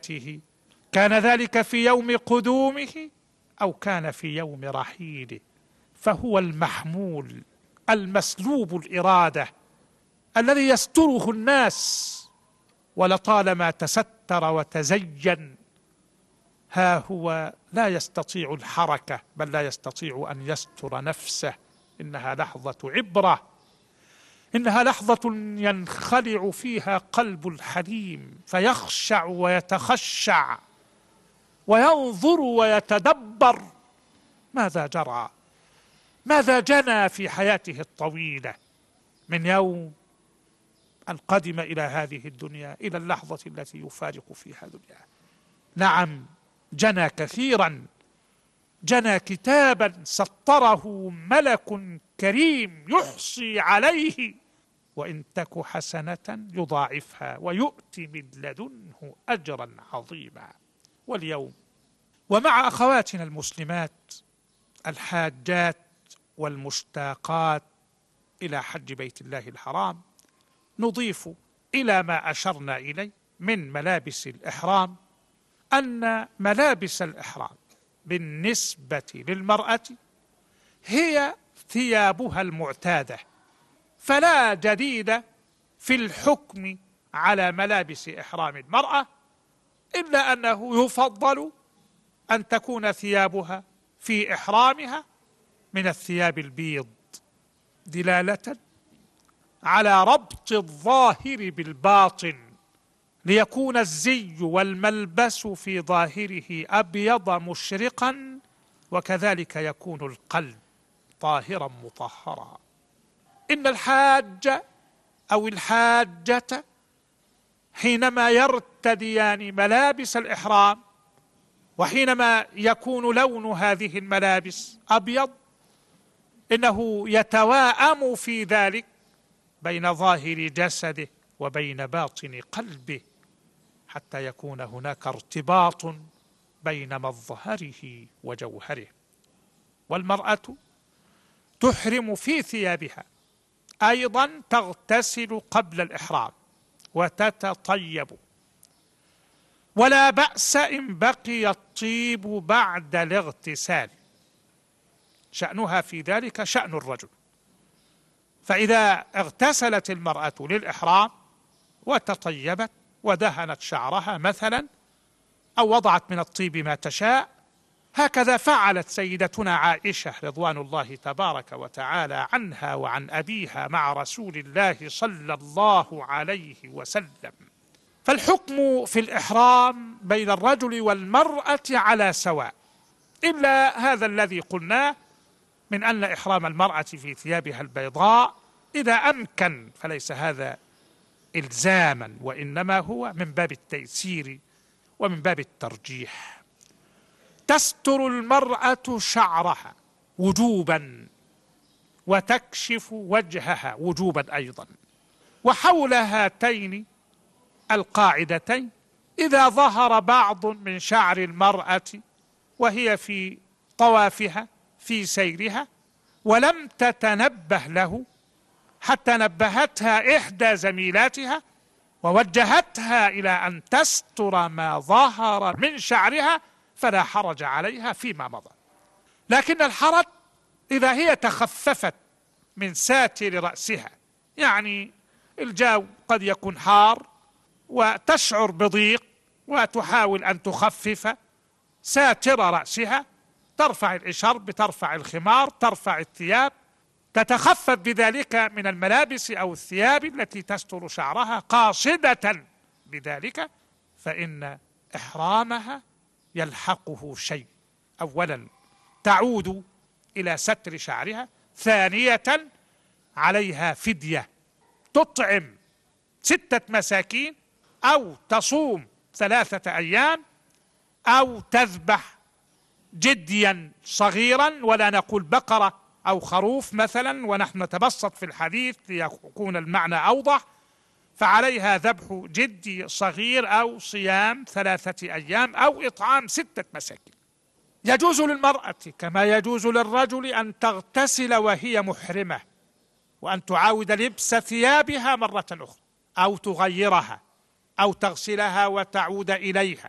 بيته، كان ذلك في يوم قدومه أو كان في يوم رحيله، فهو المحمول المسلوب الإرادة الذي يستره الناس، ولطالما تستر وتزين، ها هو لا يستطيع الحركة، بل لا يستطيع أن يستر نفسه. إنها لحظة عبرة، إنها لحظة ينخلع فيها قلب الحليم، فيخشع ويتخشع وينظر ويتدبر ماذا جرى، ماذا جنى في حياته الطويلة من يوم أن قدم إلى هذه الدنيا إلى اللحظة التي يفارق فيها دنياه. نعم، جنى كثيرا، جنى كتابا سطره ملك كريم يحصي عليه، وإن تك حسنة يضاعفها ويؤتي من لدنه أجرا عظيما. واليوم ومع أخواتنا المسلمات الحاجات والمشتاقات إلى حج بيت الله الحرام، نضيف إلى ما أشرنا إليه من ملابس الإحرام أن ملابس الإحرام بالنسبة للمرأة هي ثيابها المعتادة، فلا جديد في الحكم على ملابس إحرام المرأة، إلا أنه يفضل أن تكون ثيابها في إحرامها من الثياب البيض، دلالة على ربط الظاهر بالباطن، ليكون الزي والملبس في ظاهره أبيض مشرقا، وكذلك يكون القلب طاهرا مطهرا. إن الحاج أو الحاجة حينما يرتديان ملابس الإحرام، وحينما يكون لون هذه الملابس أبيض، إنه يتواءم في ذلك بين ظاهر جسده وبين باطن قلبه، حتى يكون هناك ارتباط بين مظهره وجوهره. والمرأة تحرم في ثيابها، أيضا تغتسل قبل الإحرام وتتطيب، ولا بأس إن بقي الطيب بعد الاغتسال، شأنها في ذلك شأن الرجل. فإذا اغتسلت المرأة للإحرام وتطيبت ودهنت شعرها مثلا، أو وضعت من الطيب ما تشاء، هكذا فعلت سيدتنا عائشة رضوان الله تبارك وتعالى عنها وعن أبيها مع رسول الله صلى الله عليه وسلم. فالحكم في الإحرام بين الرجل والمرأة على سواء، إلا هذا الذي قلناه من أن إحرام المرأة في ثيابها البيضاء إذا أمكن، فليس هذا إلزاما، وإنما هو من باب التيسير ومن باب الترجيح. تستر المرأة شعرها وجوبا، وتكشف وجهها وجوبا أيضا. وحول هاتين القاعدتين إذا ظهر بعض من شعر المرأة وهي في طوافها في سيرها ولم تتنبه له، حتى نبهتها إحدى زميلاتها ووجهتها إلى أن تستر ما ظهر من شعرها، فلا حرج عليها فيما مضى. لكن الحرج إذا هي تخففت من ساتر رأسها، يعني الجو قد يكون حار وتشعر بضيق وتحاول أن تخفف ساتر رأسها، ترفع الإشارب، ترفع الخمار، ترفع الثياب، تتخفف بذلك من الملابس أو الثياب التي تستر شعرها قاصدة بذلك، فإن إحرامها يلحقه شيء. أولا تعود إلى ستر شعرها، ثانية عليها فدية، تطعم 6 مساكين، أو تصوم 3 أيام، أو تذبح جديا صغيرا، ولا نقول بقرة أو خروف مثلا، ونحن نتبسط في الحديث ليكون المعنى أوضح، فعليها ذبح جدي صغير، أو صيام 3 أيام، أو إطعام 6 مساكين. يجوز للمرأة كما يجوز للرجل أن تغتسل وهي محرمة، وأن تعاود لبس ثيابها مرة أخرى، أو تغيرها، أو تغسلها وتعود إليها،